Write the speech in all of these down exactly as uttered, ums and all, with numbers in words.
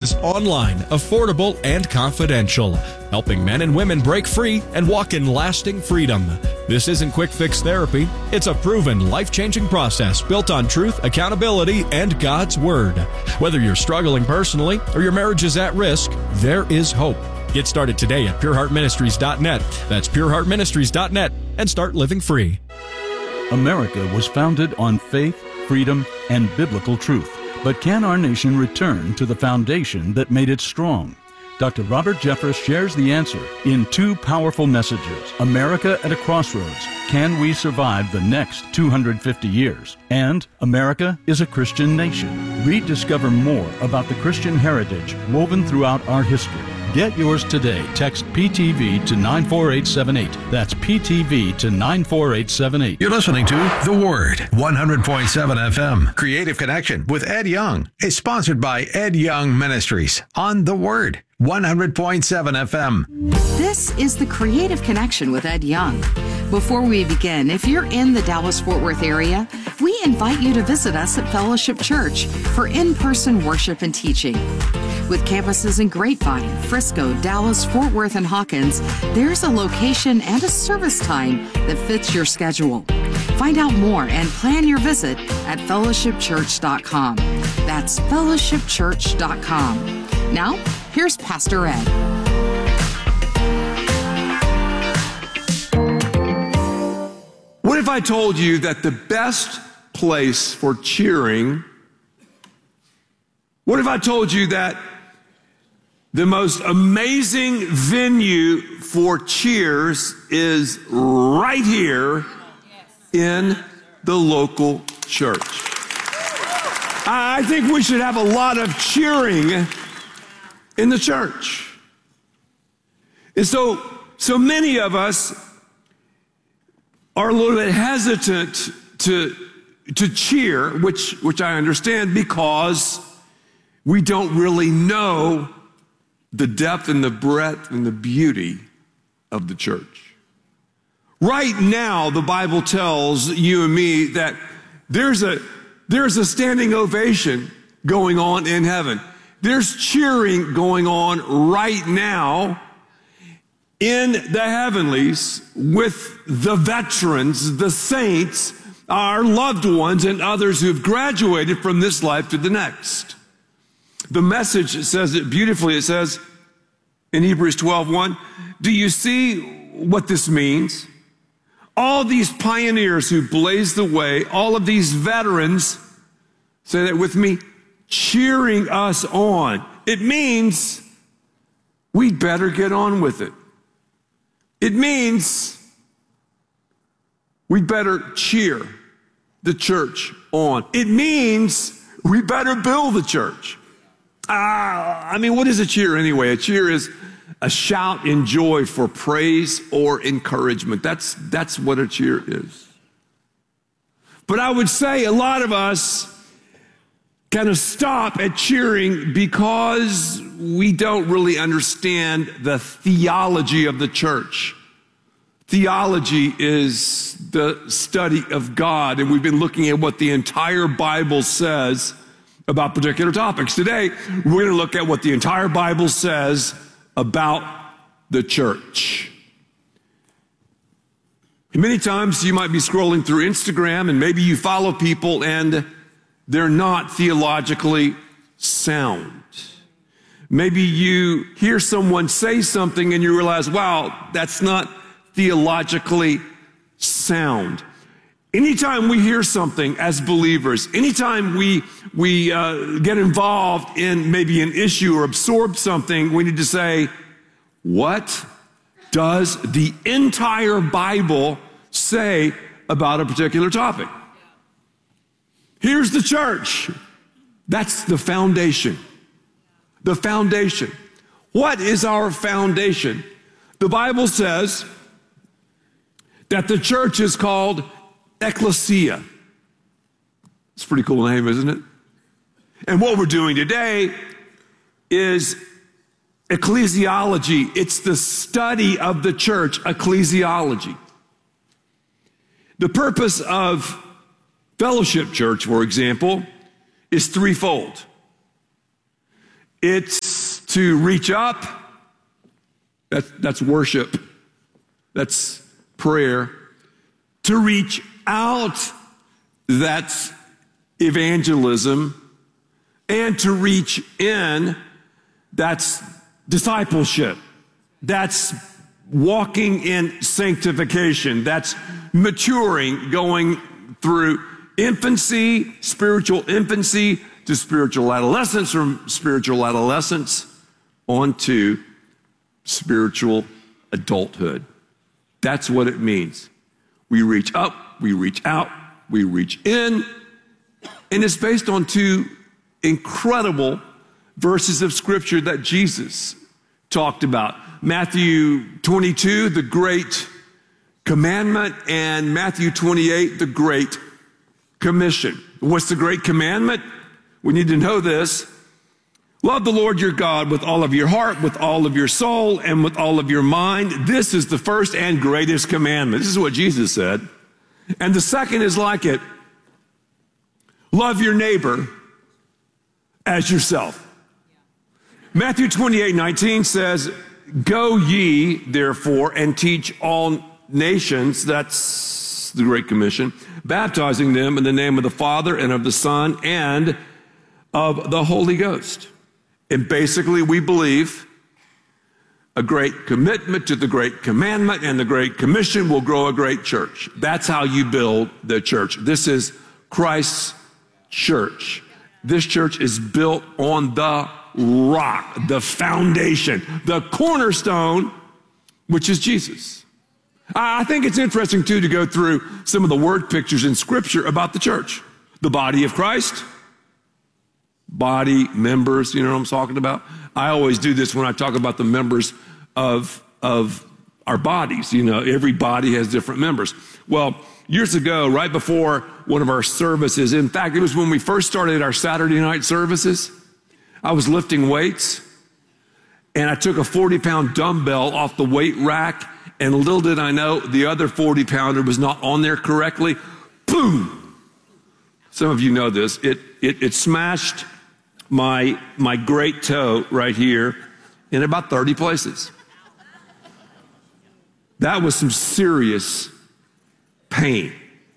is online, affordable, and confidential, helping men and women break free and walk in lasting freedom. This isn't quick fix therapy. It's a proven, life-changing process built on truth, accountability, and God's Word. Whether you're struggling personally or your marriage is at risk, there is hope. Get started today at pure heart ministries dot net. That's pure heart ministries dot net and start living free. America was founded on faith, freedom, and biblical truth. But can our nation return to the foundation that made it strong? Doctor Robert Jeffress shares the answer in two powerful messages. America at a Crossroads. Can we survive the next two hundred fifty years? And America is a Christian nation. Rediscover more about the Christian heritage woven throughout our history. Get yours today. Text P T V to nine four eight seven eight. That's P T V to nine four eight seven eight. You're listening to The Word, one hundred point seven F M. Creative Connection with Ed Young is sponsored by Ed Young Ministries on The Word, one hundred point seven F M. This is the Creative Connection with Ed Young. Before we begin, if you're in the Dallas-Fort Worth area, we invite you to visit us at Fellowship Church for in-person worship and teaching. With campuses in Grapevine, Frisco, Dallas, Fort Worth, and Hawkins, there's a location and a service time that fits your schedule. Find out more and plan your visit at fellowship church dot com. That's fellowship church dot com. Now, here's Pastor Ed. What if I told you that the best place for cheering, what if I told you that the most amazing venue for cheers is right here in the local church? I think we should have a lot of cheering in the church. And so, so many of us are a little bit hesitant to, to cheer, which, which I understand, because we don't really know the depth and the breadth and the beauty of the church. Right now, the Bible tells you and me that there's a, there's a standing ovation going on in heaven. There's cheering going on right now in the heavenlies with the veterans, the saints, our loved ones, and others who've graduated from this life to the next. The Message says it beautifully. It says in Hebrews twelve one, do you see what this means? All these pioneers who blazed the way, all of these veterans, say that with me, cheering us on. It means we'd better get on with it. It means we'd better cheer the church on. It means we better build the church. Ah, I mean, what is a cheer anyway? A cheer is a shout in joy for praise or encouragement. That's, that's what a cheer is. But I would say a lot of us kind of stop at cheering because we don't really understand the theology of the church. Theology is the study of God, and we've been looking at what the entire Bible says about particular topics. Today, we're going to look at what the entire Bible says about the church. Many times you might be scrolling through Instagram, and maybe you follow people and they're not theologically sound. Maybe you hear someone say something and you realize, wow, that's not theologically sound. Anytime we hear something as believers, anytime we, we uh, get involved in maybe an issue or absorb something, we need to say, what does the entire Bible say about a particular topic? Here's the church. That's the foundation. The foundation. What is our foundation? The Bible says that the church is called ecclesia. It's a pretty cool name, isn't it? And what we're doing today is ecclesiology. It's the study of the church, ecclesiology. The purpose of Fellowship Church, for example, is threefold. It's To reach up, that's, that's worship. That's prayer. To reach out, that's evangelism. And to reach in, that's discipleship. That's walking in sanctification. That's maturing, going through infancy, spiritual infancy, to spiritual adolescence, from spiritual adolescence onto spiritual adulthood. That's what it means. We reach up, we reach out, we reach in, and it's based on two incredible verses of scripture that Jesus talked about. Matthew twenty-two, the great commandment, and Matthew twenty-eight, the great commission. What's the great commandment? We need to know this. Love the Lord your God with all of your heart, with all of your soul, and with all of your mind. This is the first and greatest commandment. This is what Jesus said. And the second is like it. Love your neighbor as yourself. Matthew twenty-eight nineteen says, go ye, therefore, and teach all nations, that's the Great Commission, baptizing them in the name of the Father and of the Son and of the Holy Ghost. And basically, we believe a great commitment to the Great Commandment and the Great Commission will grow a great church. That's how you build the church. This is Christ's church. This church is built on the rock, the foundation, the cornerstone, which is Jesus. I think it's interesting, too, to go through some of the word pictures in Scripture about the church. The body of Christ, body, members, you know what I'm talking about? I always do this when I talk about the members of, of our bodies. You know, every body has different members. Well, years ago, right before one of our services, in fact, it was when we first started our Saturday night services, I was lifting weights, and I took a forty pound dumbbell off the weight rack, and little did I know, the other forty pounder was not on there correctly. Boom! Some of you know this. It, it, it smashed my, my great toe right here in about thirty places. That was some serious pain.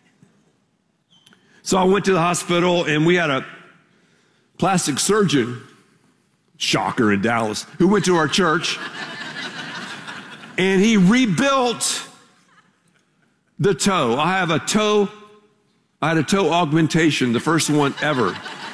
So I went to the hospital, and we had a plastic surgeon, shocker in Dallas, who went to our church, and he rebuilt the toe. I have a toe, I had a toe augmentation, the first one ever.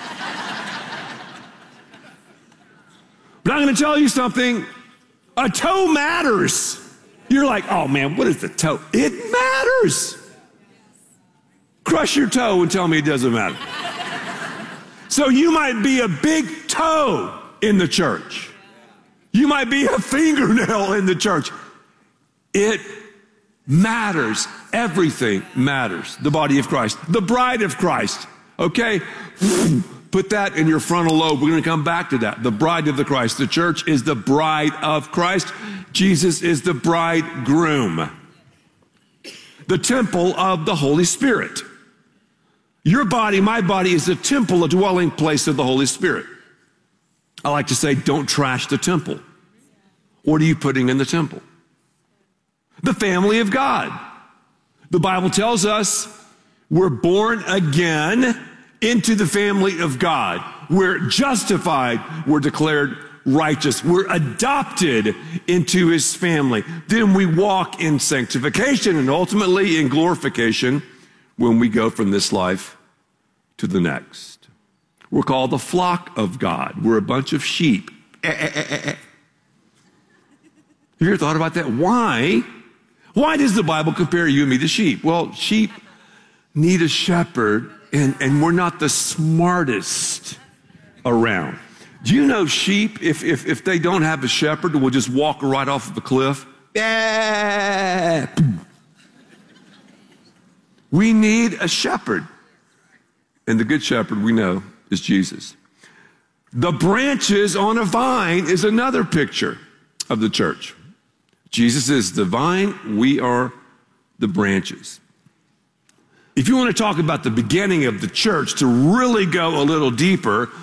But I'm going to tell you something, a toe matters. You're like, oh man, what is the toe? It matters. Crush your toe and tell me it doesn't matter. So you might be a big toe in the church. You might be a fingernail in the church. It matters. Everything matters. The body of Christ. The bride of Christ. Okay? Put that in your frontal lobe. We're going to come back to that. The bride of the Christ. The church is the bride of Christ. Jesus is the bridegroom. The temple of the Holy Spirit. Your body, my body, is a temple, a dwelling place of the Holy Spirit. I like to say, don't trash the temple. What are you putting in the temple? The family of God. The Bible tells us we're born again into the family of God. We're justified. We're declared righteous. We're adopted into his family. Then we walk in sanctification and ultimately in glorification when we go from this life to the next. We're called the flock of God. We're a bunch of sheep. Eh, eh, eh, eh. Have you ever thought about that? Why? Why does the Bible compare you and me to sheep? Well, sheep need a shepherd, and, and we're not the smartest around. Do you know sheep, if, if, if they don't have a shepherd, will just walk right off of a cliff? Yeah. We need a shepherd. And the good shepherd we know is Jesus. The branches on a vine is another picture of the church. Jesus is the vine, we are the branches. If you want to talk about the beginning of the church, to really go a little deeper,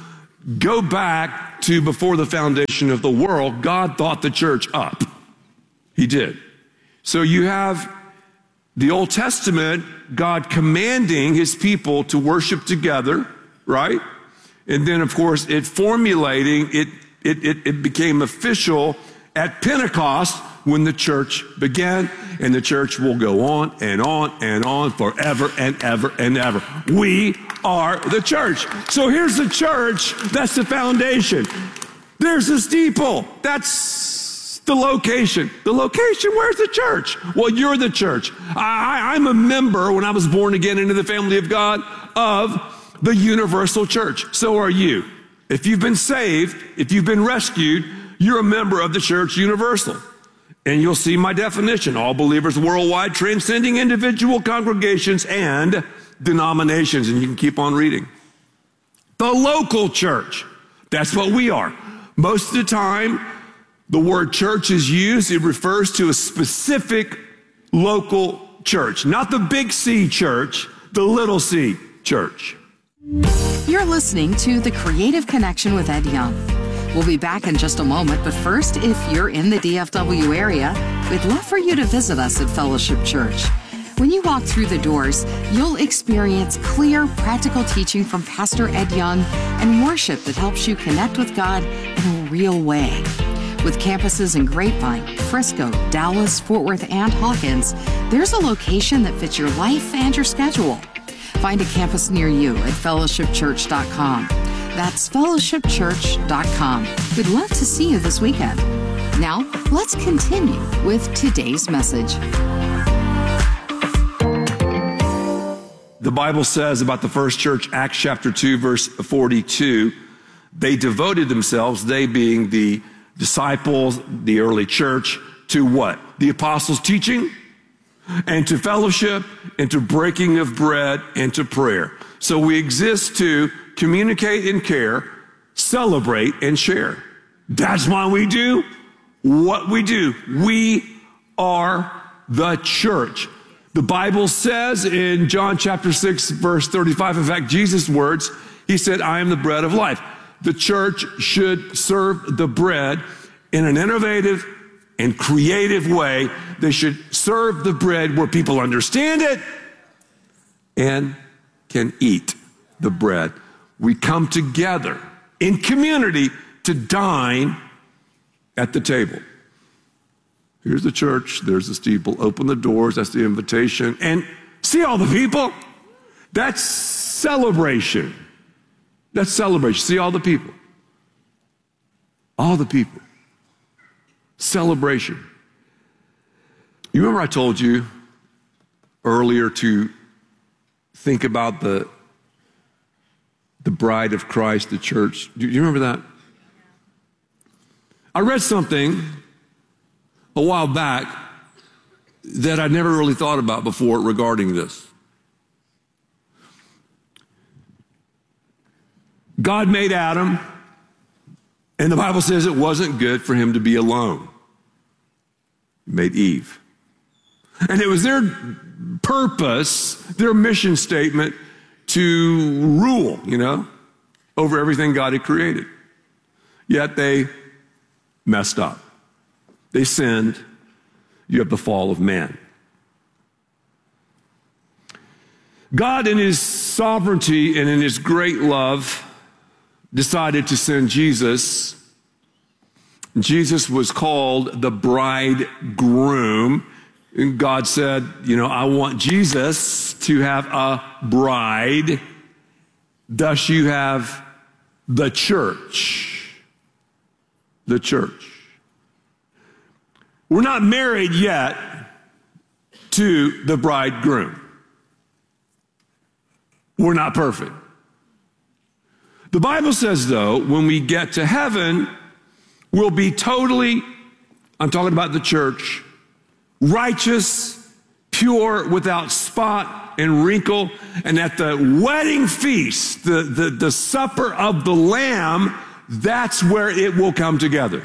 go back to before the foundation of the world, God thought the church up. He did. So you have the Old Testament, God commanding his people to worship together, right? And then, of course, it formulating, it, it, it, it became official at Pentecost when the church began, and the church will go on and on and on forever and ever and ever. We are the church. So here's the church. That's the foundation. There's the steeple. That's the location. The location, where's the church? Well, you're the church. I, I'm a member, when I was born again into the family of God, of the universal church. So are you. If you've been saved, if you've been rescued, you're a member of the church universal. And you'll see my definition. All believers worldwide, transcending individual congregations and denominations. And you can keep on reading. The local church. That's what we are. Most of the time, the word church is used. It refers to a specific local church. Not the big C church, the little c church. You're listening to The Creative Connection with Ed Young. We'll be back in just a moment, but first, if you're in the D F W area, we'd love for you to visit us at Fellowship Church. When you walk through the doors, you'll experience clear, practical teaching from Pastor Ed Young and worship that helps you connect with God in a real way. With campuses in Grapevine, Frisco, Dallas, Fort Worth, and Hawkins, there's a location that fits your life and your schedule. Find a campus near you at fellowship church dot com. That's fellowship church dot com. We'd love to see you this weekend. Now, let's continue with today's message. The Bible says about the first church, Acts chapter two, verse forty-two, they devoted themselves, they being the disciples, the early church, to what? The apostles' teaching, and to fellowship, and to breaking of bread, and to prayer. So we exist to communicate and care, celebrate and share. That's why we do what we do. We are the church. The Bible says in John chapter six, verse thirty-five, in fact, Jesus' words, he said, I am the bread of life. The church should serve the bread in an innovative and creative way. They should serve the bread where people understand it and can eat the bread. We come together in community to dine at the table. Here's the church, there's the steeple. Open the doors, that's the invitation. And see all the people? That's celebration. That's celebration. See all the people? All the people. Celebration. You remember I told you earlier to think about the the bride of Christ, the church. Do you remember that? I read something a while back that I'd never really thought about before regarding this. God made Adam, and the Bible says it wasn't good for him to be alone. He made Eve. And it was their purpose, their mission statement, to rule, you know, over everything God had created. Yet they messed up. They sinned. You have the fall of man. God, in his sovereignty and in his great love, decided to send Jesus. Jesus was called the bridegroom. And God said, you know, I want Jesus to have a bride. Thus you have the church. The church. We're not married yet to the bridegroom. We're not perfect. The Bible says, though, when we get to heaven, we'll be totally, I'm talking about the church, righteous, pure, without spot and wrinkle. And at the wedding feast, the, the, the supper of the Lamb, that's where it will come together.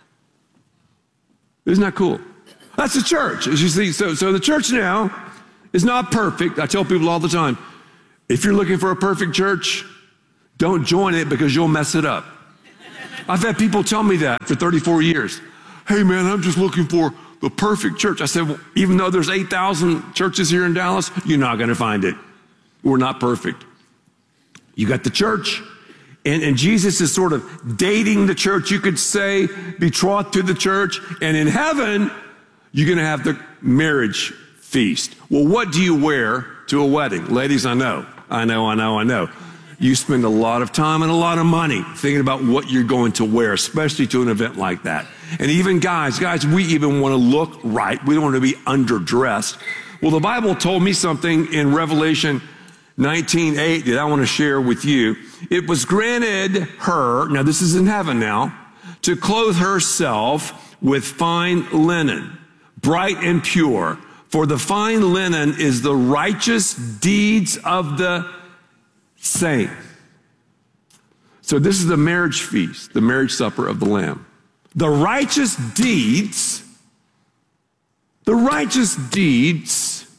Isn't that cool? That's the church. As you see, so, so the church now is not perfect. I tell people all the time, if you're looking for a perfect church, Don't join it because you'll mess it up. I've had people tell me that for thirty-four years. Hey man, I'm just looking for the perfect church. I said, well, even though there's eight thousand churches here in Dallas, you're not going to find it. We're not perfect. You got the church, and, and Jesus is sort of dating the church. You could say, betrothed to the church, and in heaven, you're going to have the marriage feast. Well, what do you wear to a wedding? Ladies, I know, I know, I know, I know. You spend a lot of time and a lot of money thinking about what you're going to wear, especially to an event like that. And even guys, guys, we even want to look right. We don't want to be underdressed. Well, the Bible told me something in Revelation nineteen eight that I want to share with you. It was granted her, now this is in heaven now, to clothe herself with fine linen, bright and pure. For the fine linen is the righteous deeds of the saints. So this is the marriage feast, the marriage supper of the Lamb. The righteous deeds, the righteous deeds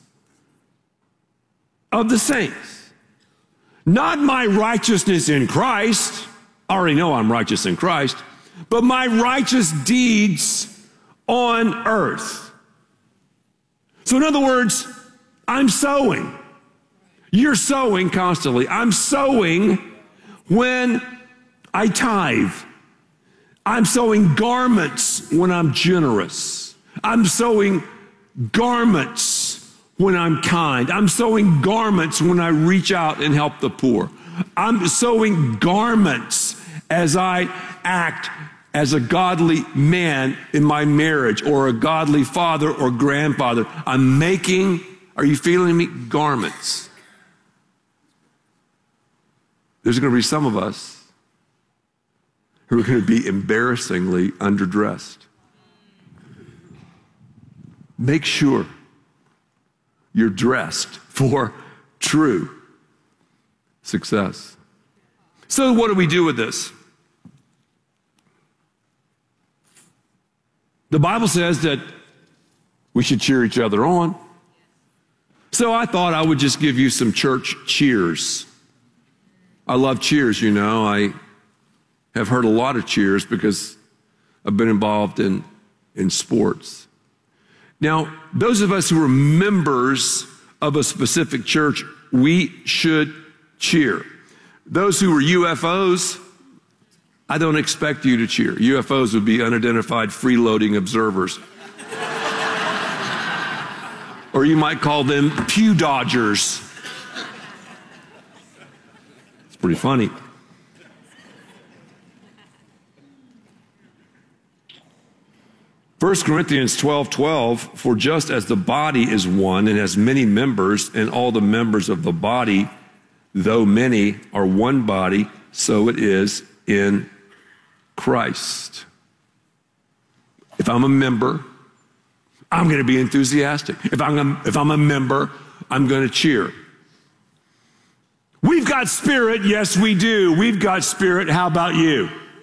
of the saints. Not my righteousness in Christ. I already know I'm righteous in Christ. But my righteous deeds on earth. So in other words, I'm sowing. You're sowing constantly. I'm sowing when I tithe. I'm sowing garments when I'm generous. I'm sowing garments when I'm kind. I'm sowing garments when I reach out and help the poor. I'm sowing garments as I act as a godly man in my marriage, or a godly father or grandfather. I'm making, are you feeling me? Garments. There's going to be some of us who are going to be embarrassingly underdressed. Make sure you're dressed for true success. So what do we do with this? The Bible says that we should cheer each other on. So I thought I would just give you some church cheers. I love cheers, you know. I have heard a lot of cheers because I've been involved in, in sports. Now, those of us who are members of a specific church, we should cheer. Those who are U F Os, I don't expect you to cheer. U F Os would be unidentified freeloading observers. Or you might call them pew dodgers. It's pretty funny. First Corinthians twelve twelve, for just as the body is one and has many members, and all the members of the body, though many, are one body, so it is in Christ. If I'm a member, I'm going to be enthusiastic. If I'm a, if I'm a member, I'm going to cheer. We've got spirit, yes we do. We've got spirit, how about you?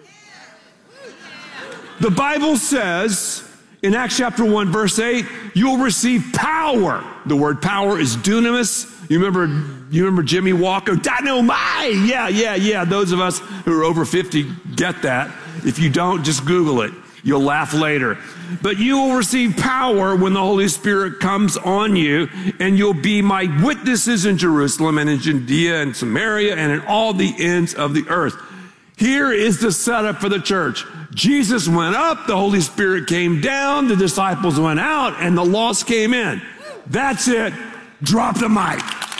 The Bible says in Acts chapter one, verse eight, you'll receive power. The word power is dunamis. You remember, you remember Jimmy Walker? Dynamite! Yeah, yeah, yeah. Those of us who are over fifty get that. If you don't, just Google it. You'll laugh later. But you will receive power when the Holy Spirit comes on you, and you'll be my witnesses in Jerusalem and in Judea and Samaria and in all the ends of the earth. Here is the setup for the church. Jesus went up, the Holy Spirit came down, the disciples went out, and the lost came in. That's it. Drop the mic.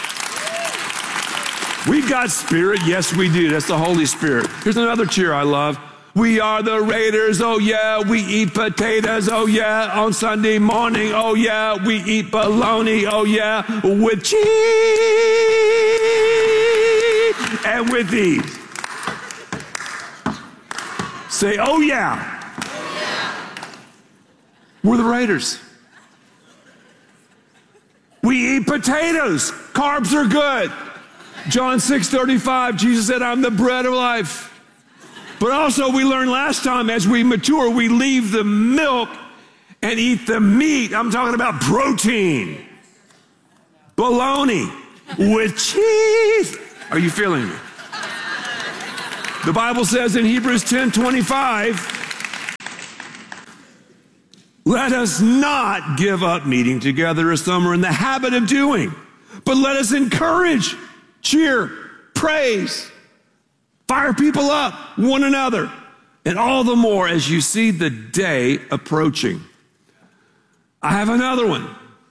We've got spirit. Yes, we do. That's the Holy Spirit. Here's another cheer I love. We are the Raiders. Oh, yeah. We eat potatoes. Oh, yeah. On Sunday morning. Oh, yeah. We eat bologna. Oh, yeah. With cheese and with these. Say, oh yeah. oh yeah. We're the Raiders. We eat potatoes. Carbs are good. John six thirty-five, Jesus said, I'm the bread of life. But also we learned last time, as we mature, we leave the milk and eat the meat. I'm talking about protein. Bologna with cheese. Are you feeling me? The Bible says in Hebrews ten twenty-five, let us not give up meeting together as some are in the habit of doing, but let us encourage, cheer, praise, fire people up, one another, and all the more as you see the day approaching. I have another one.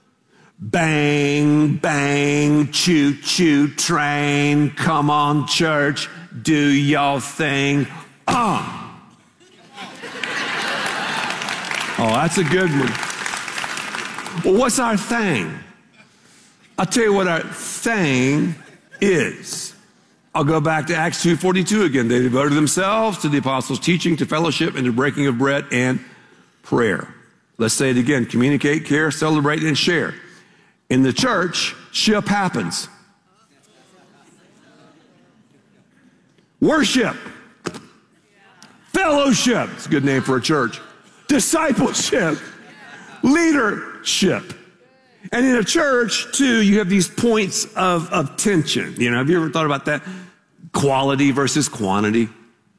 Bang, bang, choo, choo, train, come on, church, do y'all thing. Ah. Oh, that's a good one. Well, what's our thing? I'll tell you what our thing is. I'll go back to Acts two forty-two again. They devoted themselves to the apostles' teaching, to fellowship, and to breaking of bread and prayer. Let's say it again. Communicate, care, celebrate, and share. In the church, ship happens. Worship. Fellowship. It's a good name for a church. Discipleship. Leadership. And in a church, too, you have these points of, of tension. You know, have you ever thought about that? Quality versus quantity.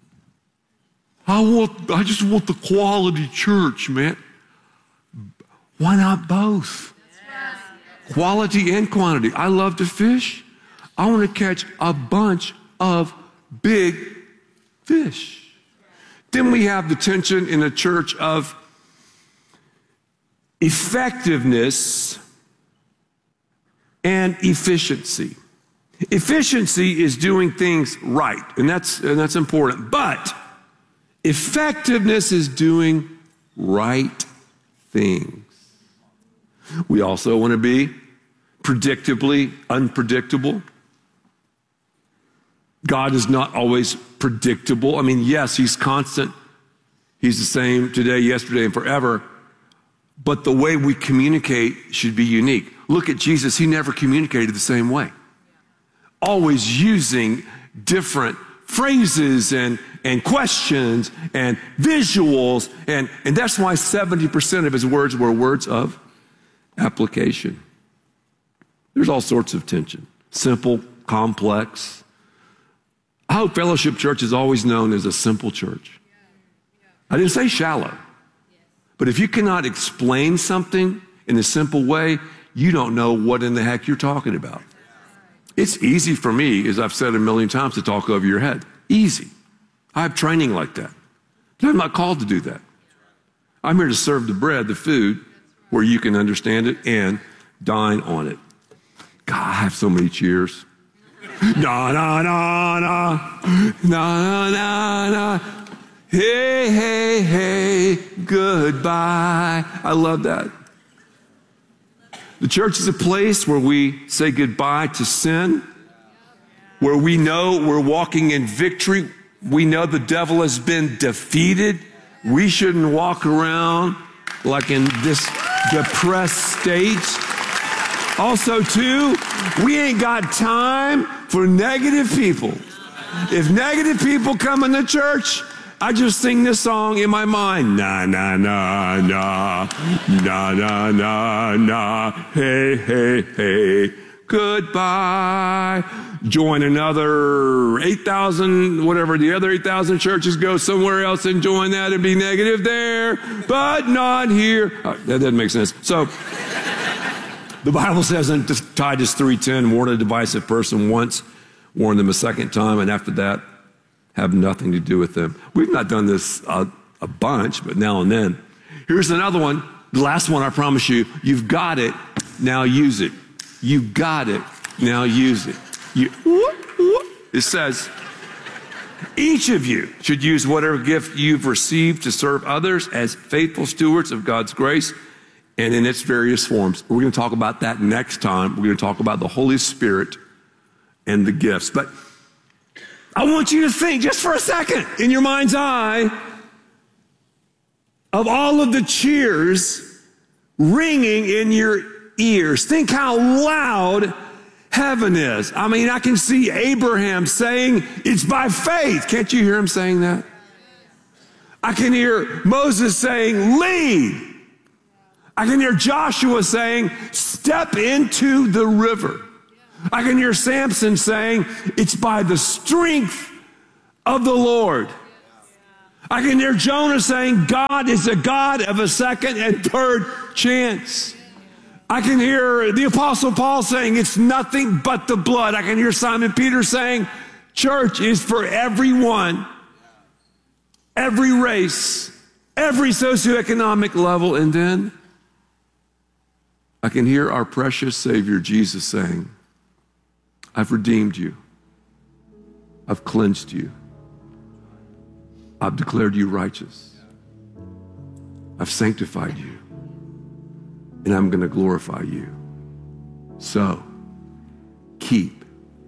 I want, I just want the quality church, man. Why not both? Quality and quantity. I love to fish. I want to catch a bunch of big fish. Then we have the tension in a church of effectiveness and efficiency. Efficiency is doing things right, and that's, and that's important. But effectiveness is doing right things. We also want to be predictably unpredictable. God is not always predictable. I mean, yes, he's constant. He's the same today, yesterday, and forever. But the way we communicate should be unique. Look at Jesus. He never communicated the same way. Always using different phrases and, and questions and visuals. And, and that's why seventy percent of his words were words of application. There's all sorts of tension. Simple, complex. I hope Fellowship Church is always known as a simple church. I didn't say shallow. But if you cannot explain something in a simple way, you don't know what in the heck you're talking about. It's easy for me, as I've said a million times, to talk over your head. Easy. I have training like that. But I'm not called to do that. I'm here to serve the bread, the food, where you can understand it and dine on it. God, I have so many cheers. Na, na, na, na, na, na, na. Hey, hey, hey, goodbye. I love that. The church is a place where we say goodbye to sin, where we know we're walking in victory. We know the devil has been defeated. We shouldn't walk around like in this depressed state. Also, too, we ain't got time for negative people. If negative people come in the church, I just sing this song in my mind. Na, na, na, na, na, na, na, na, hey, hey, hey, goodbye. Join another eight thousand, whatever the other eight thousand churches, go somewhere else and join that and be negative there, but not here. Oh, that doesn't make sense. So the Bible says in Titus three ten, warn a divisive person once, warn them a second time, and after that, have nothing to do with them. We've not done this uh, a bunch, but now and then. Here's another one. The last one, I promise you. You've got it, now use it. You've got it, now use it. You, it says, each of you should use whatever gift you've received to serve others as faithful stewards of God's grace and in its various forms. We're going to talk about that next time. We're going to talk about the Holy Spirit and the gifts. But I want you to think just for a second in your mind's eye of all of the cheers ringing in your ears. Think how loud heaven is. I mean, I can see Abraham saying, it's by faith. Can't you hear him saying that? I can hear Moses saying, lead. I can hear Joshua saying, step into the river. I can hear Samson saying, it's by the strength of the Lord. I can hear Jonah saying, God is a God of a second and third chance. I can hear the Apostle Paul saying, it's nothing but the blood. I can hear Simon Peter saying, church is for everyone, every race, every socioeconomic level. And then I can hear our precious Savior Jesus saying, I've redeemed you. I've cleansed you. I've declared you righteous. I've sanctified you. And I'm going to glorify you. So, keep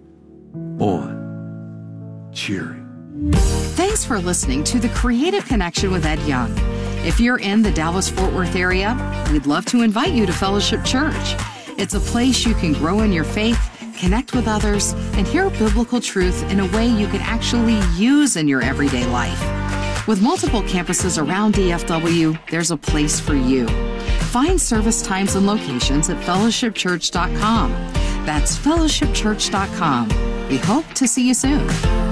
on cheering. Thanks for listening to The Creative Connection with Ed Young. If you're in the Dallas-Fort Worth area, we'd love to invite you to Fellowship Church. It's a place you can grow in your faith, connect with others, and hear biblical truth in a way you can actually use in your everyday life. With multiple campuses around D F W, there's a place for you. Find service times and locations at fellowship church dot com. That's fellowship church dot com. We hope to see you soon.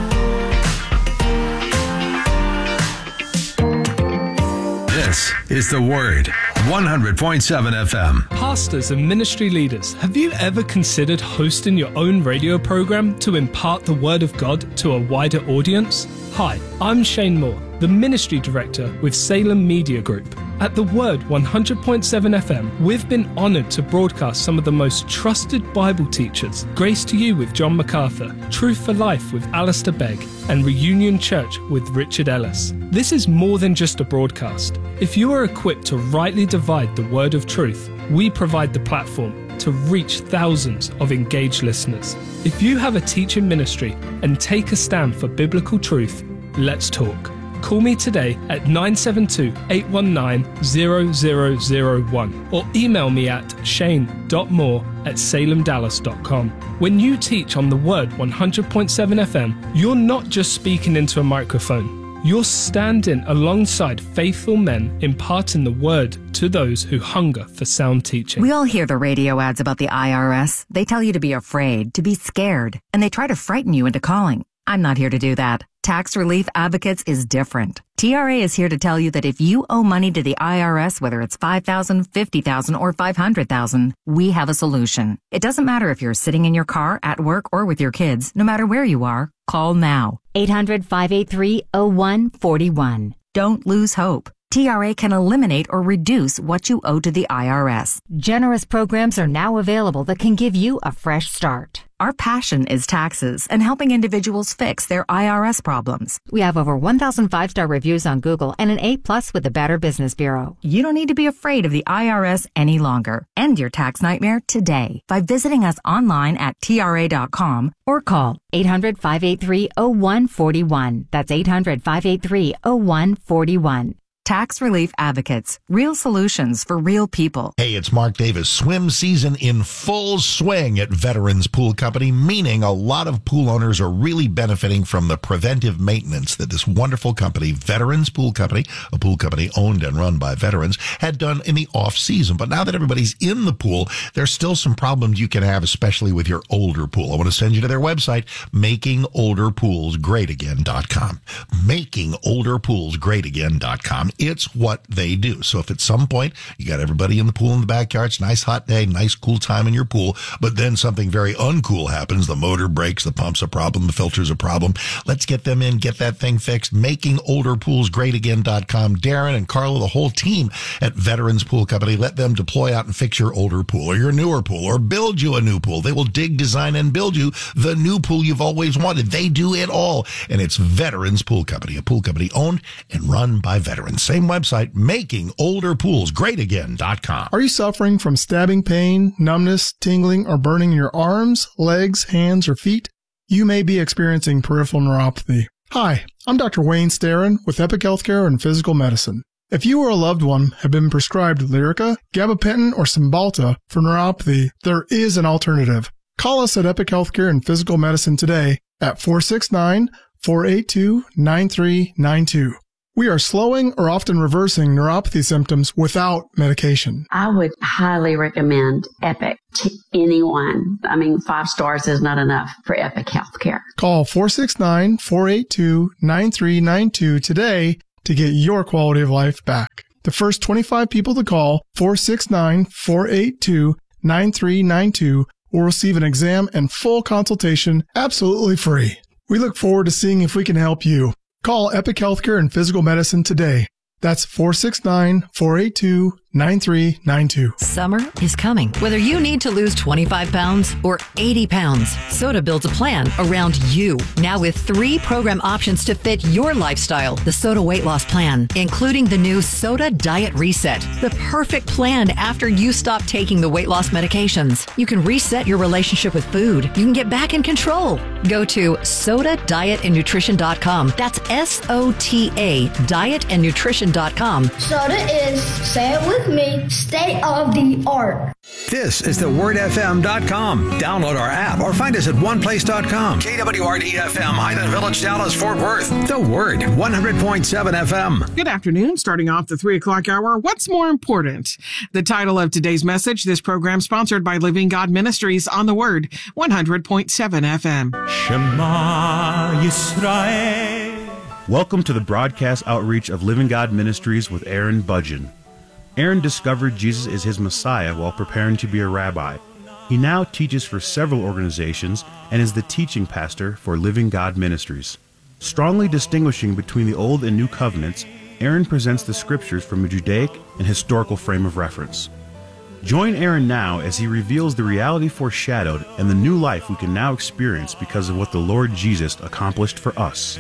This is The Word, one hundred point seven F M. Pastors and ministry leaders, have you ever considered hosting your own radio program to impart the Word of God to a wider audience? Hi, I'm Shane Moore, the Ministry Director with Salem Media Group. At The Word one hundred point seven F M, we've been honored to broadcast some of the most trusted Bible teachers, Grace to You with John MacArthur, Truth for Life with Alistair Begg, and Reunion Church with Richard Ellis. This is more than just a broadcast. If you are equipped to rightly divide the word of truth, we provide the platform to reach thousands of engaged listeners. If you have a teaching ministry and take a stand for biblical truth, let's talk. Call me today at nine seven two, eight one nine, zero zero zero one or email me at shane dot moore at salem dallas dot com. When you teach on The Word one hundred point seven F M, you're not just speaking into a microphone. You're standing alongside faithful men imparting the Word to those who hunger for sound teaching. We all hear the radio ads about the I R S. They tell you to be afraid, to be scared, and they try to frighten you into calling. I'm not here to do that. Tax Relief Advocates is different. T R A is here to tell you that if you owe money to the I R S, whether it's five thousand dollars, fifty thousand dollars, or five hundred thousand dollars, we have a solution. It doesn't matter if you're sitting in your car, at work, or with your kids. No matter where you are, call now. eight hundred, five eight three, zero one four one. Don't lose hope. T R A can eliminate or reduce what you owe to the I R S. Generous programs are now available that can give you a fresh start. Our passion is taxes and helping individuals fix their I R S problems. We have over one thousand five-star reviews on Google and an A plus with the Better Business Bureau. You don't need to be afraid of the I R S any longer. End your tax nightmare today by visiting us online at T R A dot com or call eight hundred, five eight three, zero one four one. That's eight hundred, five eight three, zero one four one. Tax Relief Advocates. Real solutions for real people. Hey, it's Mark Davis. Swim season in full swing at Veterans Pool Company, meaning a lot of pool owners are really benefiting from the preventive maintenance that this wonderful company, Veterans Pool Company, a pool company owned and run by veterans, had done in the off season. But now that everybody's in the pool, there's still some problems you can have, especially with your older pool. I want to send you to their website, making older pools great again dot com. making older pools great again dot com. It's what they do. So if at some point you got everybody in the pool in the backyard, it's a nice hot day, nice cool time in your pool, but then something very uncool happens, the motor breaks, the pump's a problem, the filter's a problem, let's get them in, get that thing fixed. making older pools great again dot com. Darren and Carla, the whole team at Veterans Pool Company, let them deploy out and fix your older pool or your newer pool or build you a new pool. They will dig, design, and build you the new pool you've always wanted. They do it all. And it's Veterans Pool Company, a pool company owned and run by veterans. Same website, making older pools great again dot com. Are you suffering from stabbing pain, numbness, tingling, or burning in your arms, legs, hands, or feet? You may be experiencing peripheral neuropathy. Hi, I'm Doctor Wayne Starrin with Epic Healthcare and Physical Medicine. If you or a loved one have been prescribed Lyrica, gabapentin, or Cymbalta for neuropathy, there is an alternative. Call us at Epic Healthcare and Physical Medicine today at four six nine, four eight two, nine three nine two. We are slowing or often reversing neuropathy symptoms without medication. I would highly recommend Epic to anyone. I mean, five stars is not enough for Epic Healthcare. Call four six nine, four eight two, nine three nine two today to get your quality of life back. The first twenty-five people to call four six nine, four eight two, nine three nine two will receive an exam and full consultation absolutely free. We look forward to seeing if we can help you. Call Epic Healthcare and Physical Medicine today. That's four six nine, four eight two, nine three nine two. Summer is coming. Whether you need to lose twenty-five pounds or eighty pounds, SOTA builds a plan around you. Now with three program options to fit your lifestyle. The SOTA Weight Loss Plan, including the new SOTA Diet Reset, the perfect plan after you stop taking the weight loss medications. You can reset your relationship with food. You can get back in control. Go to soda diet and nutrition dot com. That's S O T A, diet and nutrition dot com. SOTA is, say it with me, state of the art. This is the word f m dot com. Download our app or find us at one place dot com. K W R D F M, Highland Village, Dallas, Fort Worth. The Word, one hundred point seven F M. Good afternoon. Starting off the three o'clock hour, what's more important? The title of today's message, this program sponsored by Living God Ministries on The Word, one hundred point seven F M. Shema Yisrael. Welcome to the broadcast outreach of Living God Ministries with Aaron Budgeon. Aaron discovered Jesus is his Messiah while preparing to be a rabbi. He now teaches for several organizations and is the teaching pastor for Living God Ministries. Strongly distinguishing between the Old and New Covenants, Aaron presents the scriptures from a Judaic and historical frame of reference. Join Aaron now as he reveals the reality foreshadowed and the new life we can now experience because of what the Lord Jesus accomplished for us.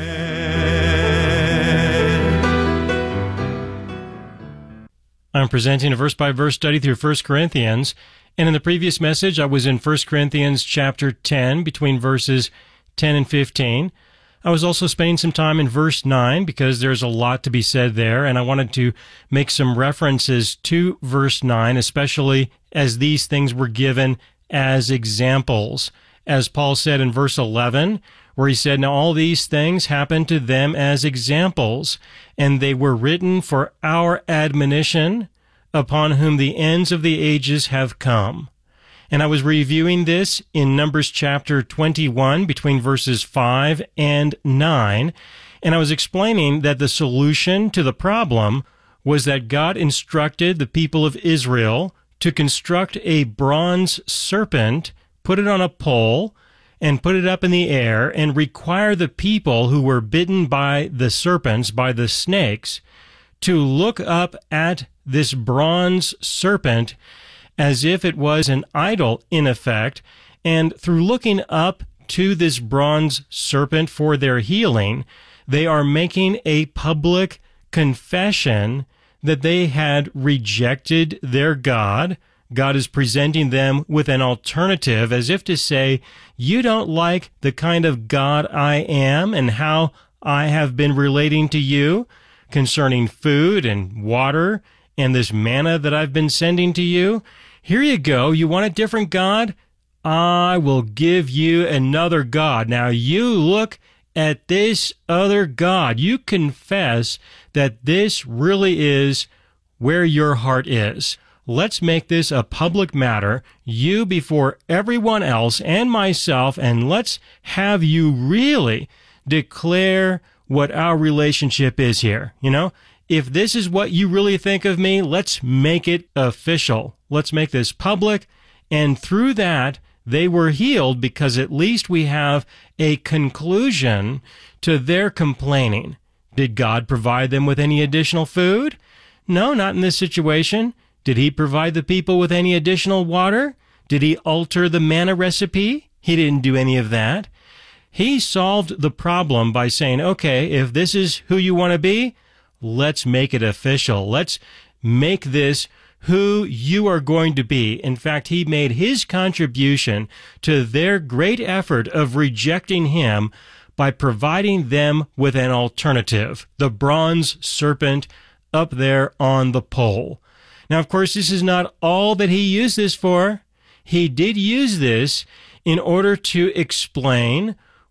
I'm presenting a verse-by-verse study through First Corinthians, and in the previous message I was in First Corinthians chapter ten, between verses ten and fifteen. I was also spending some time in verse nine because there's a lot to be said there, and I wanted to make some references to verse nine, especially as these things were given as examples. As Paul said in verse eleven, where he said, "Now all these things happened to them as examples, and they were written for our admonition, upon whom the ends of the ages have come." And I was reviewing this in Numbers chapter twenty-one, between verses five and nine, and I was explaining that the solution to the problem was that God instructed the people of Israel to construct a bronze serpent, put it on a pole, and put it up in the air, and require the people who were bitten by the serpents, by the snakes, to look up at this bronze serpent as if it was an idol, in effect, and through looking up to this bronze serpent for their healing, they are making a public confession that they had rejected their God. God is presenting them with an alternative, as if to say, you don't like the kind of God I am and how I have been relating to you concerning food and water and this manna that I've been sending to you. Here you go. You want a different God? I will give you another God. Now you look at this other God. You confess that this really is where your heart is. Let's make this a public matter, you before everyone else and myself, and let's have you really declare what our relationship is here. You know, if this is what you really think of me, let's make it official. Let's make this public, and through that, they were healed because at least we have a conclusion to their complaining. Did God provide them with any additional food? No, not in this situation. Did he provide the people with any additional water? Did he alter the manna recipe? He didn't do any of that. He solved the problem by saying, okay, if this is who you want to be, let's make it official. Let's make this who you are going to be. In fact, he made his contribution to their great effort of rejecting him by providing them with an alternative, the bronze serpent up there on the pole. Now, of course, this is not all that he used this for. He did use this in order to explain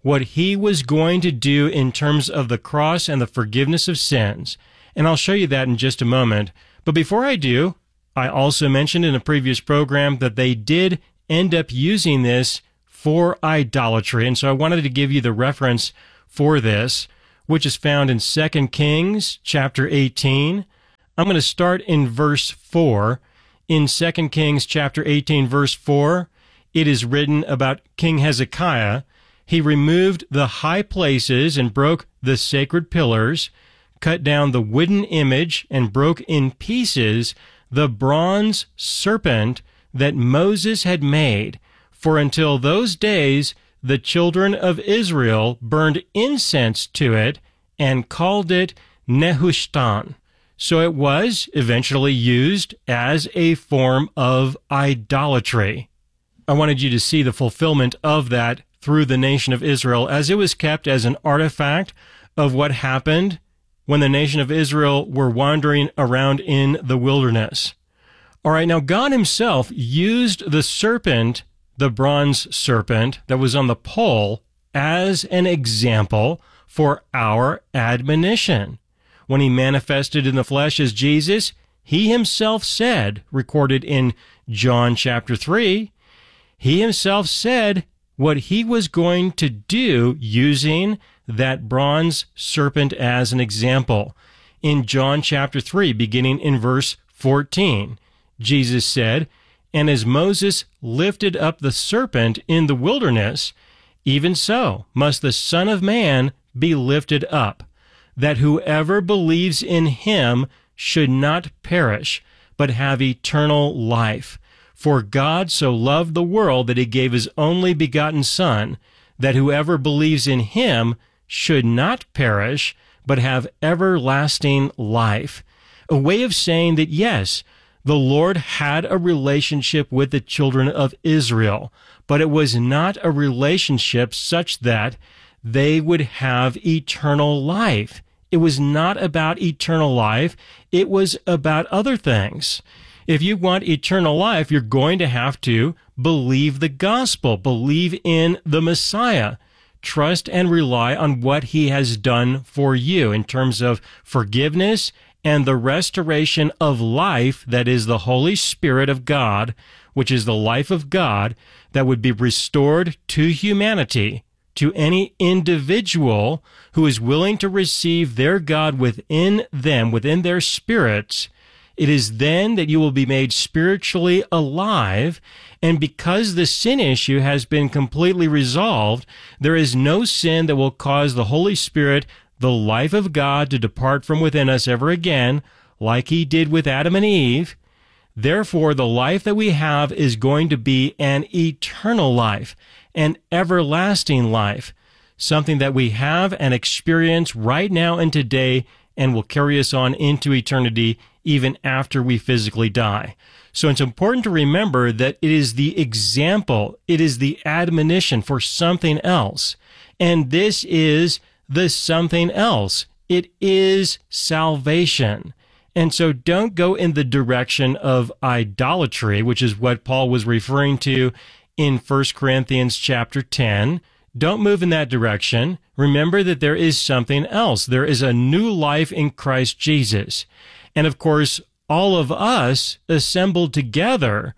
what he was going to do in terms of the cross and the forgiveness of sins. And I'll show you that in just a moment. But before I do, I also mentioned in a previous program that they did end up using this for idolatry. And so I wanted to give you the reference for this, which is found in Second Kings chapter eighteen. I'm going to start in verse four. In Second Kings chapter eighteen, verse four, it is written about King Hezekiah. He removed the high places and broke the sacred pillars, cut down the wooden image and broke in pieces the bronze serpent that Moses had made. For until those days the children of Israel burned incense to it and called it Nehushtan. So it was eventually used as a form of idolatry. I wanted you to see the fulfillment of that through the nation of Israel, as it was kept as an artifact of what happened when the nation of Israel were wandering around in the wilderness. All right, now God himself used the serpent, the bronze serpent that was on the pole, as an example for our admonition. When he manifested in the flesh as Jesus, he himself said, recorded in John chapter three, he himself said what he was going to do using that bronze serpent as an example. In John chapter three, beginning in verse fourteen, Jesus said, "And as Moses lifted up the serpent in the wilderness, even so must the Son of Man be lifted up, that whoever believes in him should not perish, but have eternal life. For God so loved the world that he gave his only begotten Son, that whoever believes in him should not perish, but have everlasting life." A way of saying that, yes, the Lord had a relationship with the children of Israel, but it was not a relationship such that they would have eternal life. It was not about eternal life. It was about other things. If you want eternal life, you're going to have to believe the gospel, believe in the Messiah, trust and rely on what he has done for you in terms of forgiveness and the restoration of life, that is the Holy Spirit of God, which is the life of God, that would be restored to humanity, to any individual who is willing to receive their God within them, within their spirits. It is then that you will be made spiritually alive, and because the sin issue has been completely resolved, there is no sin that will cause the Holy Spirit, the life of God, to depart from within us ever again, like he did with Adam and Eve. Therefore, the life that we have is going to be an eternal life, an everlasting life, something that we have and experience right now and today and will carry us on into eternity even after we physically die. So it's important to remember that it is the example, it is the admonition for something else. And this is the something else. It is salvation. And so don't go in the direction of idolatry, which is what Paul was referring to in First Corinthians chapter ten. Don't move in that direction. Remember that there is something else. There is a new life in Christ Jesus. And of course, all of us assembled together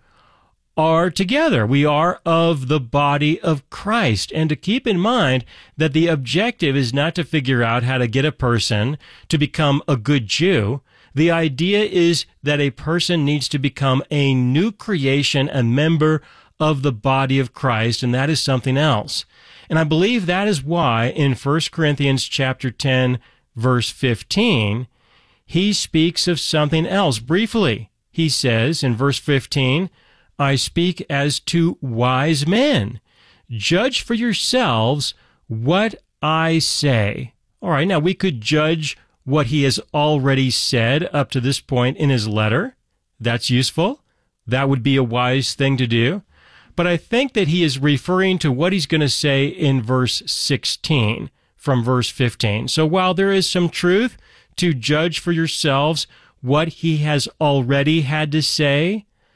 are together. We are of the body of Christ. And to keep in mind that the objective is not to figure out how to get a person to become a good Jew. The idea is that a person needs to become a new creation, a member of the body of Christ, and that is something else. And I believe that is why in First Corinthians chapter ten, verse fifteen, he speaks of something else. Briefly, he says in verse fifteen, "I speak as to wise men. Judge for yourselves what I say." All right, now we could judge what he has already said up to this point in his letter. That's useful. That would be a wise thing to do. But I think that he is referring to what he's going to say in verse sixteen from verse fifteen. So while there is some truth to judge for yourselves what he has already had to say,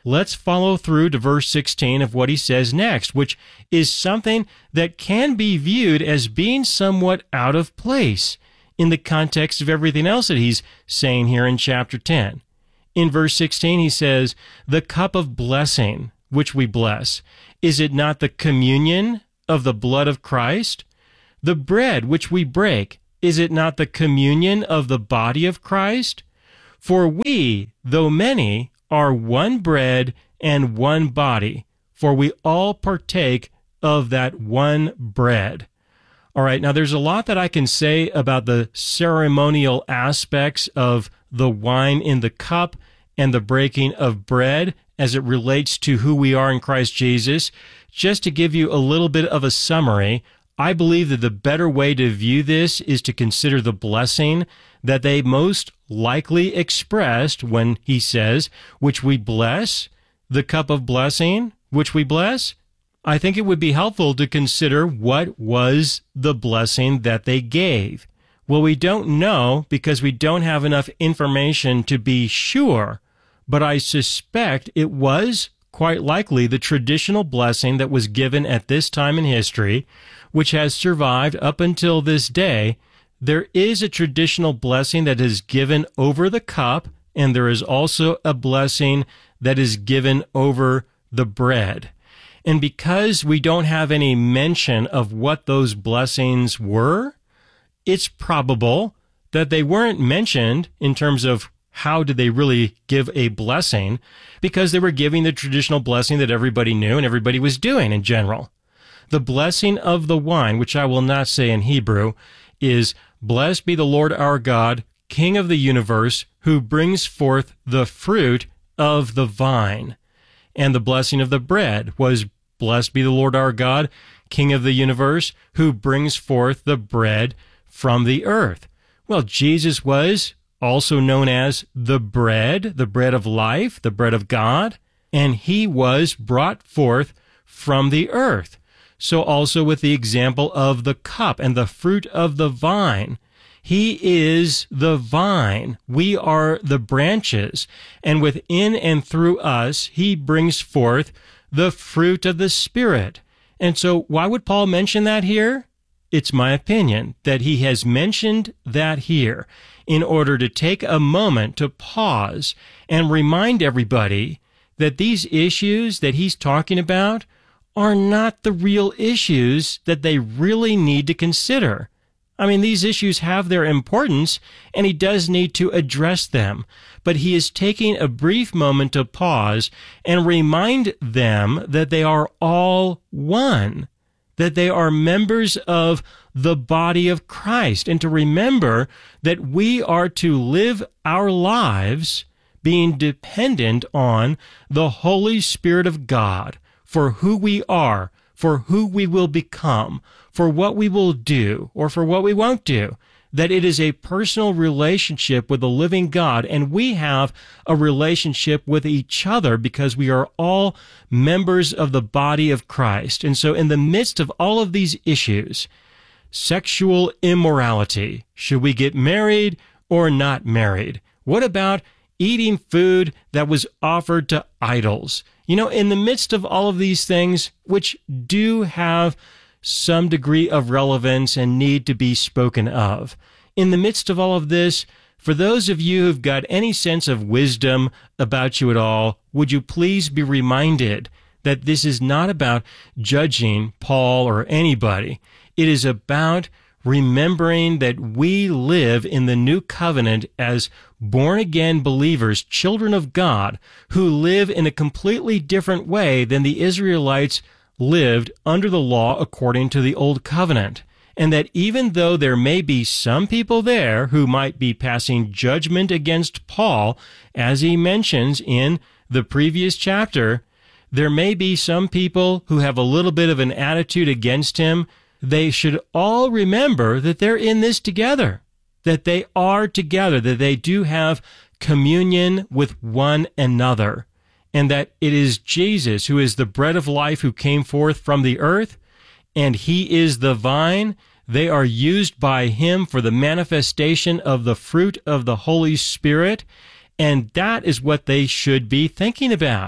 let's follow through to verse sixteen of what he says next, which is something that can be viewed as being somewhat out of place in the context of everything else that he's saying here in chapter ten. In verse sixteen, he says, the cup of blessing which we bless, is it not the communion of the blood of Christ? The bread which we break, is it not the communion of the body of Christ? For we, though many, are one bread and one body, for we all partake of that one bread. All right, now there's a lot that I can say about the ceremonial aspects of the wine in the cup and the breaking of bread as it relates to who we are in Christ Jesus. Just to give you a little bit of a summary, I believe that the better way to view this is to consider the blessing that they most likely expressed when he says, which we bless, the cup of blessing, which we bless. I think it would be helpful to consider what was the blessing that they gave. Well, we don't know because we don't have enough information to be sure, but I suspect it was quite likely the traditional blessing that was given at this time in history, which has survived up until this day. There is a traditional blessing that is given over the cup, and there is also a blessing that is given over the bread. And because we don't have any mention of what those blessings were, it's probable that they weren't mentioned in terms of how did they really give a blessing, because they were giving the traditional blessing that everybody knew and everybody was doing in general. The blessing of the wine, which I will not say in Hebrew, is, blessed be the Lord our God, King of the universe, who brings forth the fruit of the vine. And the blessing of the bread was, blessed be the Lord our God, King of the universe, who brings forth the bread from the earth. Well, Jesus was also known as the bread, the bread of life, the bread of God, and he was brought forth from the earth. So also with the example of the cup and the fruit of the vine. He is the vine. We are the branches. And within and through us, he brings forth the fruit of the Spirit. And so why would Paul mention that here? It's my opinion that he has mentioned that here in order to take a moment to pause and remind everybody that these issues that he's talking about are not the real issues that they really need to consider. I mean, these issues have their importance, and he does need to address them. But he is taking a brief moment to pause and remind them that they are all one, that they are members of the body of Christ, and to remember that we are to live our lives being dependent on the Holy Spirit of God for who we are, for who we will become, for what we will do, or for what we won't do. That it is a personal relationship with the living God, and we have a relationship with each other because we are all members of the body of Christ. And so in the midst of all of these issues, sexual immorality, should we get married or not married? What about eating food that was offered to idols? You know, in the midst of all of these things, which do have some degree of relevance and need to be spoken of, in the midst of all of this, for those of you who've got any sense of wisdom about you at all, would you please be reminded that this is not about judging Paul or anybody. It is about remembering that we live in the new covenant as born-again believers, children of God, who live in a completely different way than the Israelites lived under the law according to the old covenant. And that even though there may be some people there who might be passing judgment against Paul, as he mentions in the previous chapter, there may be some people who have a little bit of an attitude against him. They should all remember that they're in this together, that they are together, that they do have communion with one another, and that it is Jesus who is the bread of life who came forth from the earth, and he is the vine. They are used by him for the manifestation of the fruit of the Holy Spirit, and that is what they should be thinking about.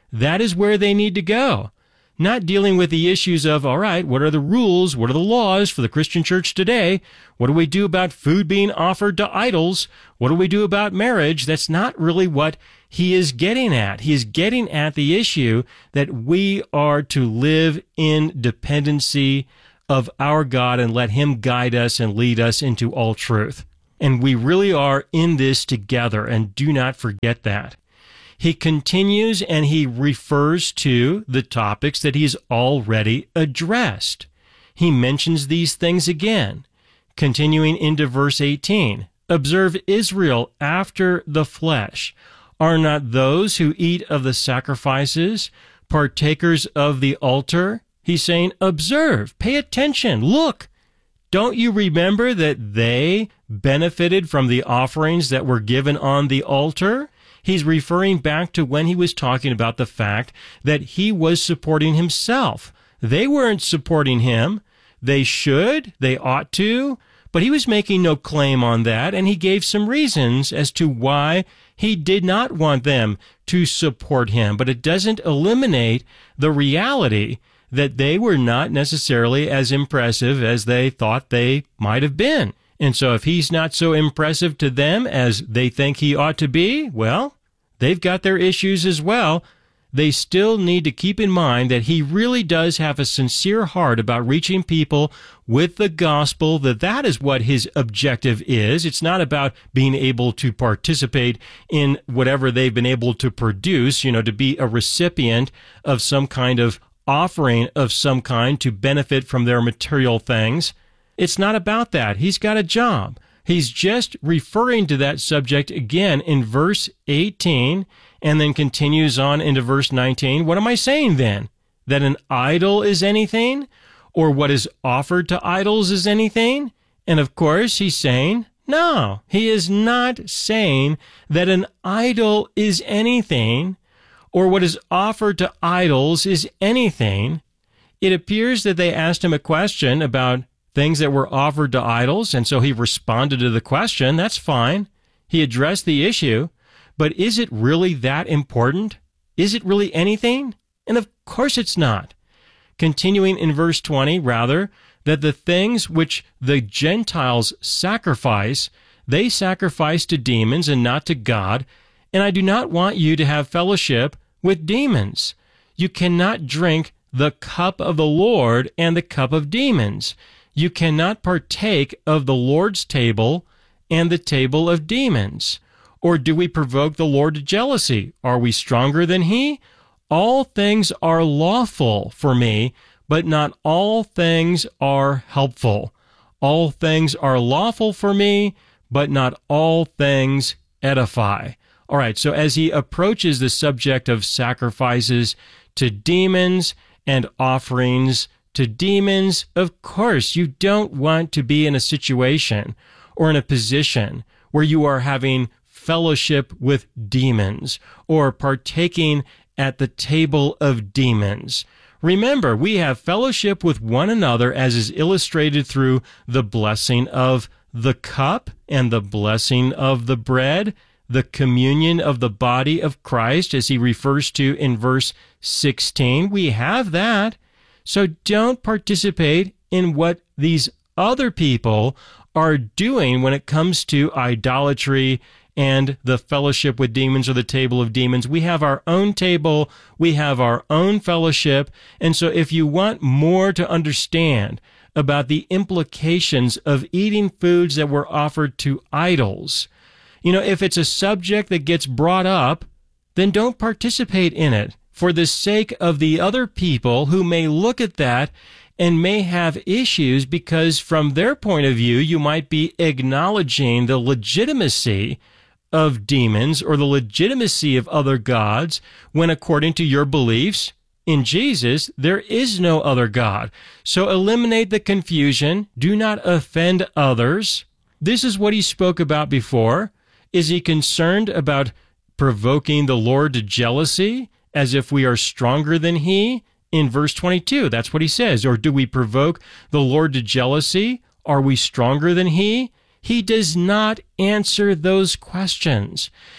that is where they need to go. Not dealing with the issues of, all right, what are the rules? What are the laws for the Christian church today? What do we do about food being offered to idols? What do we do about marriage? That's not really what he is getting at. He is getting at the issue that we are to live in dependency of our God and let him guide us and lead us into all truth. And we really are in this together, and do not forget that. He continues and he refers to the topics that he's already addressed. He mentions these things again. Continuing into verse eighteen, observe Israel after the flesh. Are not those who eat of the sacrifices partakers of the altar? He's saying, observe, pay attention, look. Don't you remember that they benefited from the offerings that were given on the altar? He's referring back to when he was talking about the fact that he was supporting himself. They weren't supporting him. They should, they ought to, but he was making no claim on that, and he gave some reasons as to why he did not want them to support him. But it doesn't eliminate the reality that they were not necessarily as impressive as they thought they might have been. And so if he's not so impressive to them as they think he ought to be, well, they've got their issues as well. They still need to keep in mind that he really does have a sincere heart about reaching people with the gospel, that that is what his objective is. It's not about being able to participate in whatever they've been able to produce, you know, to be a recipient of some kind of offering of some kind to benefit from their material things. It's not about that. He's got a job. He's just referring to that subject again in verse eighteen and then continues on into verse nineteen. What am I saying then? That an idol is anything? Or what is offered to idols is anything? And of course, he's saying, no, he is not saying that an idol is anything or what is offered to idols is anything. It appears that they asked him a question about things that were offered to idols, and so he responded to the question. That's fine. He addressed the issue, but is it really that important? Is it really anything? And of course it's not. Continuing in verse twenty, rather, that the things which the Gentiles sacrifice, they sacrifice to demons and not to God, and I do not want you to have fellowship with demons. You cannot drink the cup of the Lord and the cup of demons. You cannot partake of the Lord's table and the table of demons. Or do we provoke the Lord to jealousy? Are we stronger than he? All things are lawful for me, but not all things are helpful. All things are lawful for me, but not all things edify. All right, so as he approaches the subject of sacrifices to demons and offerings to demons, of course, you don't want to be in a situation or in a position where you are having fellowship with demons or partaking at the table of demons. Remember, we have fellowship with one another as is illustrated through the blessing of the cup and the blessing of the bread, the communion of the body of Christ, as he refers to in verse sixteen. We have that. So don't participate in what these other people are doing when it comes to idolatry and the fellowship with demons or the table of demons. We have our own table. We have our own fellowship. And so if you want more to understand about the implications of eating foods that were offered to idols, you know, if it's a subject that gets brought up, then don't participate in it for the sake of the other people who may look at that and may have issues because from their point of view, you might be acknowledging the legitimacy of demons or the legitimacy of other gods when, according to your beliefs in Jesus, there is no other God. So eliminate the confusion. Do not offend others. This is what he spoke about before. Is he concerned about provoking the Lord to jealousy as if we are stronger than he? In verse twenty-two, that's what he says. Or do we provoke the Lord to jealousy? Are we stronger than he? He does not answer those questions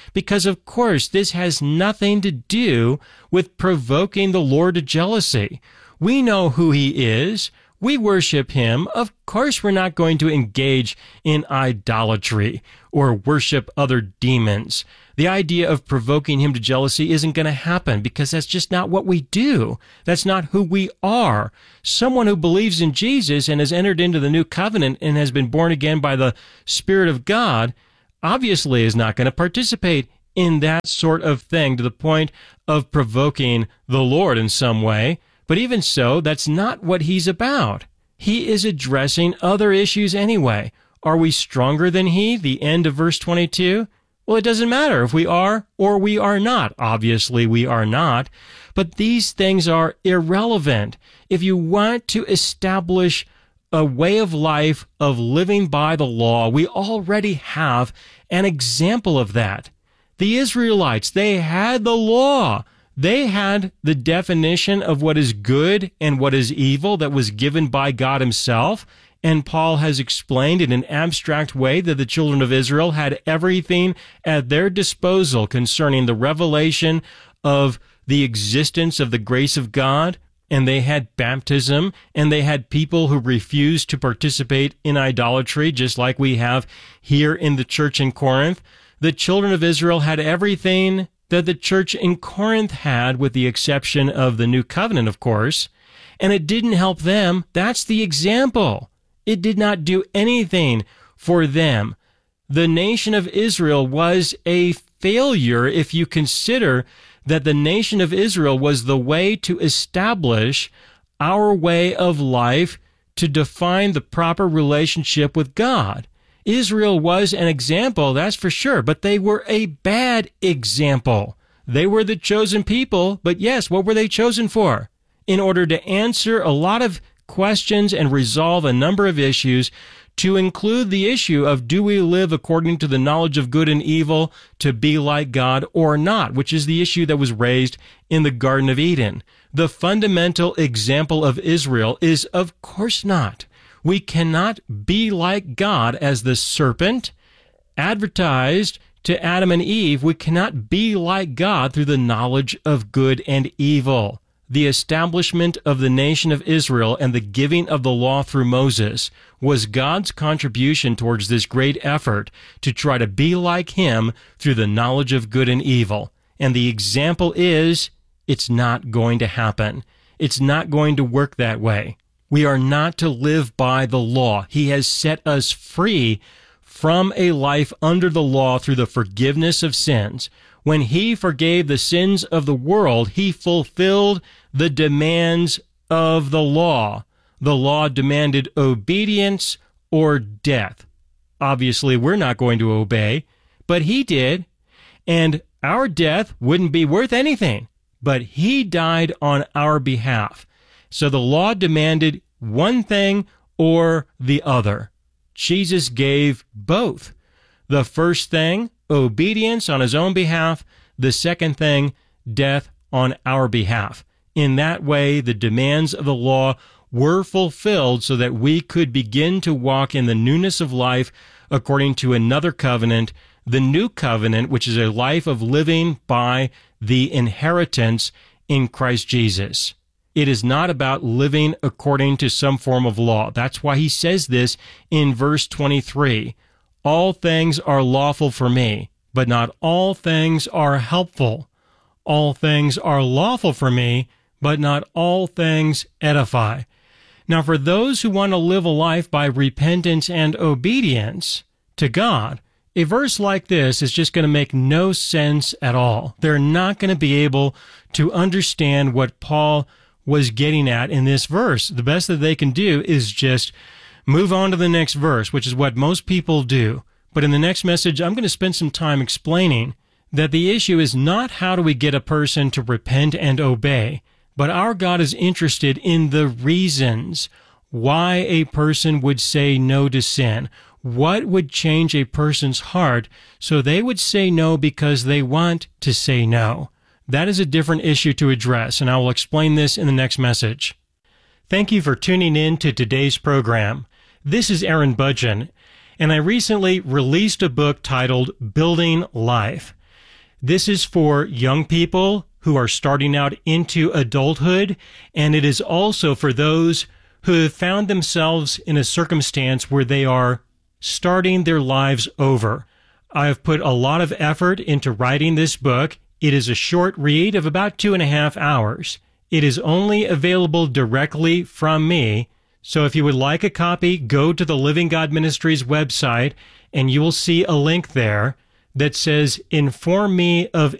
because, of course, this has nothing to do with provoking the Lord to jealousy. We know who he is. We worship him. Of course, we're not going to engage in idolatry or worship other demons. The idea of provoking him to jealousy isn't going to happen because that's just not what we do. That's not who we are. Someone who believes in Jesus and has entered into the new covenant and has been born again by the Spirit of God obviously is not going to participate in that sort of thing to the point of provoking the Lord in some way. But even so, that's not what he's about. He is addressing other issues anyway. Are we stronger than he? The end of verse twenty-two? Well, it doesn't matter if we are or we are not. Obviously, we are not. But these things are irrelevant. If you want to establish a way of life of living by the law, we already have an example of that. The Israelites, they had the law. They had the definition of what is good and what is evil that was given by God himself. And Paul has explained in an abstract way that the children of Israel had everything at their disposal concerning the revelation of the existence of the grace of God. And they had baptism, and they had people who refused to participate in idolatry, just like we have here in the church in Corinth. The children of Israel had everything that the church in Corinth had, with the exception of the new covenant, of course. And it didn't help them. That's the example. It did not do anything for them. The nation of Israel was a failure if you consider that the nation of Israel was the way to establish our way of life to define the proper relationship with God. Israel was an example, that's for sure, but they were a bad example. They were the chosen people, but yes, what were they chosen for? In order to answer a lot of questions and resolve a number of issues, to include the issue of do we live according to the knowledge of good and evil to be like God or not, which is the issue that was raised in the Garden of Eden. The fundamental example of Israel is, of course not. We cannot be like God as the serpent advertised to Adam and Eve. We cannot be like God through the knowledge of good and evil. The establishment of the nation of Israel and the giving of the law through Moses was God's contribution towards this great effort to try to be like him through the knowledge of good and evil. And the example is, it's not going to happen. It's not going to work that way. We are not to live by the law. He has set us free from a life under the law through the forgiveness of sins. When he forgave the sins of the world, he fulfilled the demands of the law. The law demanded obedience or death. Obviously, we're not going to obey, but he did, and our death wouldn't be worth anything, but he died on our behalf. So the law demanded one thing or the other. Jesus gave both. The first thing, obedience on his own behalf. The second thing, death on our behalf. In that way, the demands of the law were fulfilled so that we could begin to walk in the newness of life according to another covenant, the new covenant, which is a life of living by the inheritance in Christ Jesus. It is not about living according to some form of law. That's why he says this in verse twenty-three. All things are lawful for me, but not all things are helpful. All things are lawful for me, but not all things edify. Now, for those who want to live a life by repentance and obedience to God, a verse like this is just going to make no sense at all. They're not going to be able to understand what Paul was getting at in this verse. The best that they can do is just move on to the next verse, which is what most people do. But in the next message, I'm going to spend some time explaining that the issue is not how do we get a person to repent and obey, but our God is interested in the reasons why a person would say no to sin. What would change a person's heart so they would say no because they want to say no? That is a different issue to address, and I will explain this in the next message. Thank you for tuning in to today's program. This is Aaron Budgen, and I recently released a book titled Building Life. This is for young people who are starting out into adulthood, and it is also for those who have found themselves in a circumstance where they are starting their lives over. I have put a lot of effort into writing this book. It is a short read of about two and a half hours. It is only available directly from me. So if you would like a copy, go to the Living God Ministries website and you will see a link there that says, "Inform me of